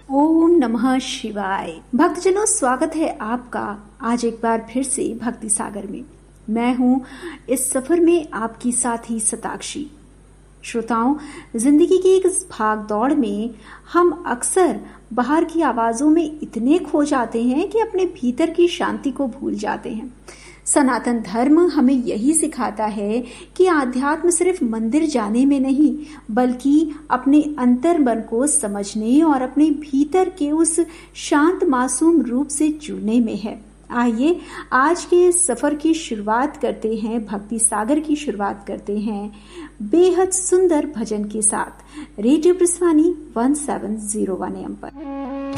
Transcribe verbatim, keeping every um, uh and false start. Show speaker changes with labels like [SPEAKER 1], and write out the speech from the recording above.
[SPEAKER 1] ओम नमः शिवाय। भक्तजनों, स्वागत है आपका आज एक बार फिर से भक्ति सागर में। मैं हूं इस सफर में आपकी साथी सताक्षी। श्रोताओं, जिंदगी की एक भाग दौड़ में हम अक्सर बाहर की आवाजों में इतने खो जाते हैं कि अपने भीतर की शांति को भूल जाते हैं। सनातन धर्म हमें यही सिखाता है कि आध्यात्म सिर्फ मंदिर जाने में नहीं, बल्कि अपने अंतर मन को समझने और अपने भीतर के उस शांत मासूम रूप से जुड़ने में है। आइए आज के इस सफर की शुरुआत करते हैं, भक्ति सागर की शुरुआत करते हैं बेहद सुंदर भजन के साथ radio प्रसवानी one seven zero one M पर।